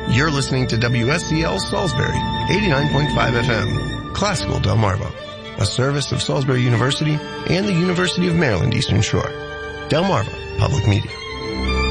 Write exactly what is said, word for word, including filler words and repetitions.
You're listening to W S C L Salisbury, eighty-nine point five F M, Classical Delmarva, a service of Salisbury University and the University of Maryland Eastern Shore. Delmarva Public Media.